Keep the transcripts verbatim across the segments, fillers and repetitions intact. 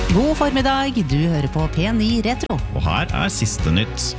God formiddag, du hører på P ni Retro. Og her er siste nytt.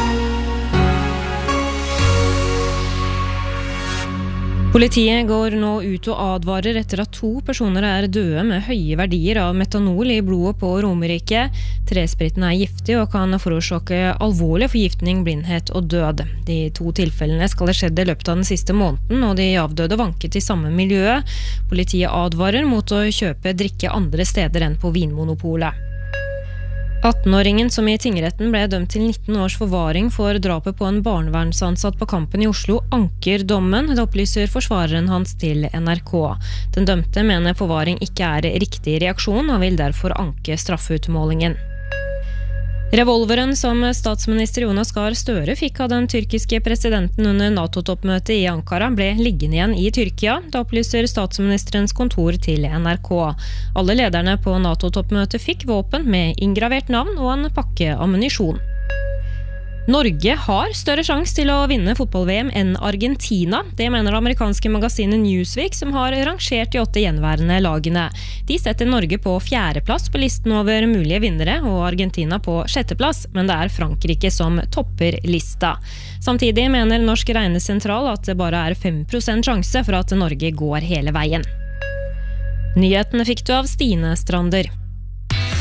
Politiet går nå ut og advarer etter at to personer er døde med høye verdier av metanol i blodet på Romerike. Trespritten er giftig og kan forårsake alvorlig forgiftning, blindhet og død. De to tilfellene skal ha skjedd i løpet av den siste måneden, og de avdøde vanket i samme miljø. Politiet advarer mot å kjøpe drikke andre steder enn på Vinmonopolet. atten-åringen som i tingretten ble dømt til nitten års forvaring for drapet på en barnevernsansatt på Kampen i Oslo, anker dommen, det opplyser forsvareren hans til N R K. Den dømte mener forvaring ikke er riktig reaksjon og vil derfor anke straffeutmålingen. Revolveren som statsminister Jonas Gahr Støre fikk av den tyrkiske presidenten under NATO-toppmøtet i Ankara ble liggende igjen i Tyrkia, det opplyser statsministerens kontor til N R K. Alle lederne på NATO-toppmøtet fikk våpen med inngravert navn og en pakke ammunisjon. Norge har større sjans til å vinne fotball-V M enn Argentina. Det mener det amerikanske magasinet Newsweek, som har rangert de åtte gjenværende lagene. De setter Norge på fjerdeplass på listen over mulige vinnere, og Argentina på sjetteplass, men det er Frankrike som topper lista. Samtidig mener Norsk Regnesentral at det bare er fem prosent sjanse for at Norge går hele veien. Nyhetene fikk du av Stine Strander.